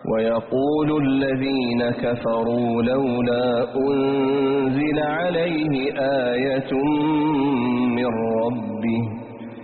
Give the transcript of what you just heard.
ويقول الذين كفروا لولا أنزل عليه آية من ربه